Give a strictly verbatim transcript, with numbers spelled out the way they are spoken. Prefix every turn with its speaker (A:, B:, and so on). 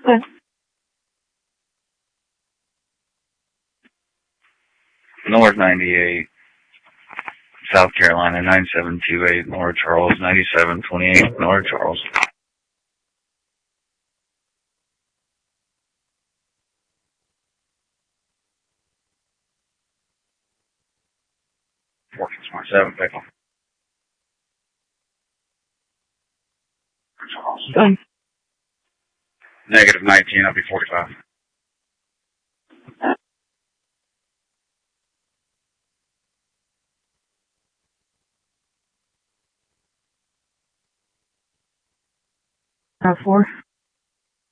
A: Good.
B: North ninety-eight, South Carolina, nine seven two eight, North Charles, ninety-seven twenty-eight, North Charles. fourteen smart seven, pickle. Charles.
A: Good.
B: Negative nineteen, I'll be forty-five.
A: Uh, four.